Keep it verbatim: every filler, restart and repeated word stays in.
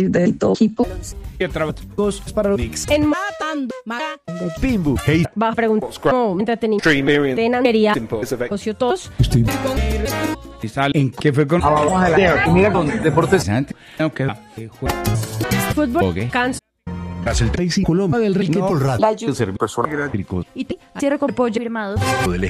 del todo equipo. Que trabajos para los mix. En matando, ma, Pimbu, hey. va a preguntar cómo entretenimiento, tenanería, todos. Estoy. Y sale. ¿En qué fue con? Mira con deportes. Okay. Fútbol, canso El Colombia del Rique por La ayuda Persona. y te cierre con pollo firmado.